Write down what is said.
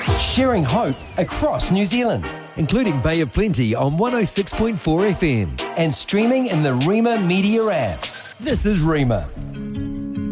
Sharing hope across New Zealand, including Bay of Plenty on 106.4 FM and streaming in the Rima Media app. This is Rima.